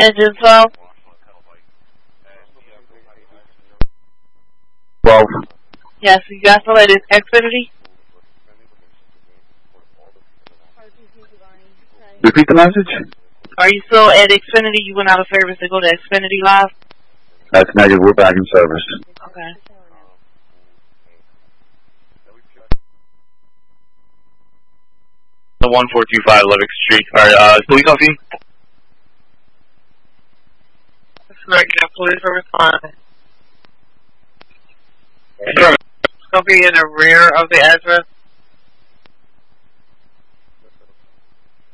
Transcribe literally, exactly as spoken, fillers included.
Engine twelve. twelve. Yes, you got the latest Xfinity? Repeat the message. Are you still at Xfinity? You went out of service to go to Xfinity Live? That's negative. We're back in service. Okay. The one four two five Levick Street. Alright, uh, police on scene? That's correct. You got police are responding. Sure. It's going to be in the rear of the address.